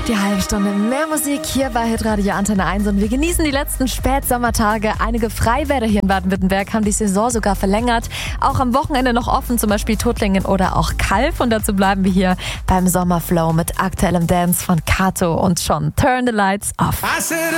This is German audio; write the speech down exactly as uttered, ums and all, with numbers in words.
Die halbe Stunde mehr Musik hier bei Hitradio Antenne eins und wir genießen die letzten Spätsommertage. Einige Freibäder hier in Baden-Württemberg haben die Saison sogar verlängert. Auch am Wochenende noch offen, zum Beispiel Tuttlingen oder auch Calw. Und dazu bleiben wir hier beim Sommerflow mit aktuellem Dance von Kato und Schon. Turn the Lights Off.